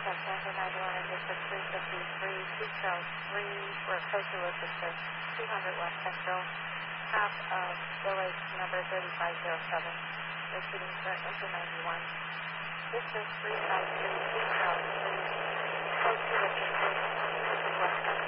Santa 91 and District 353, Sweet Trail 3, we're approaching Elizabeth to 200 West Central, half of village number 3507, receiving current into 91. District 353, Sweet Trail 3, approaching Elizabeth to 200 West Central.